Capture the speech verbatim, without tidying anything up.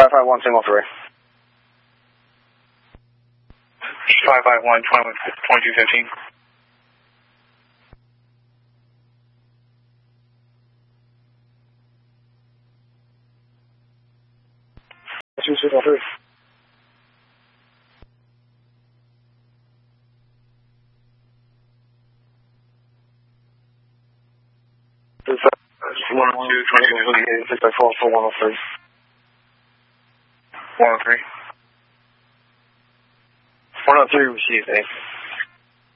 five five one, single three. five five one, twenty-two fifteen. two single three. one oh two, twenty-two, six by four for one oh three. one oh three. one oh three received, eh?